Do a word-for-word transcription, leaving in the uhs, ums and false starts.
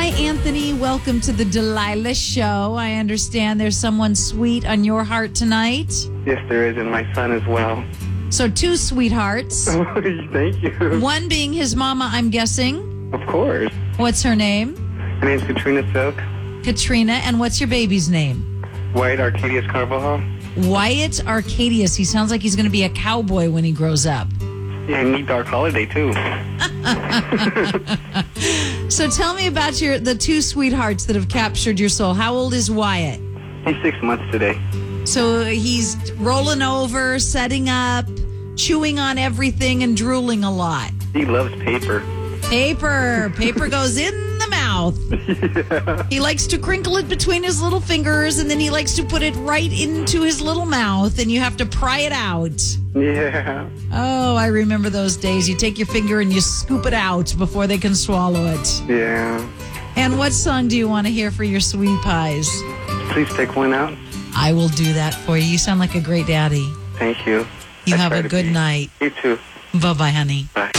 Hi, Anthony. Welcome to the Delilah Show. I understand there's someone sweet on your heart tonight. Yes, there is, and my son as well. So two sweethearts. Thank you. One being his mama, I'm guessing. Of course. What's her name? Her name's Katrina Silk. Katrina. And what's your baby's name? Wyatt Arcadius Carvajal. Wyatt Arcadius. He sounds like he's going to be a cowboy when he grows up. Yeah, and Neat Dark Holiday, too. So tell me about your the two sweethearts that have captured your soul. How old is Wyatt? He's six months today. So he's rolling over, setting up, chewing on everything, and drooling a lot. He loves paper. Paper. Paper goes in the mouth. Yeah. He likes to crinkle it between his little fingers, and then he likes to put it right into his little mouth, and you have to pry it out. Yeah. Oh, I remember those days. You take your finger and you scoop it out before they can swallow it. Yeah. And what song do you want to hear for your sweet pies? Please pick one out. I will do that for you. You sound like a great daddy. Thank you. You I have try a to good be. night. You too. Bye-bye, honey. Bye.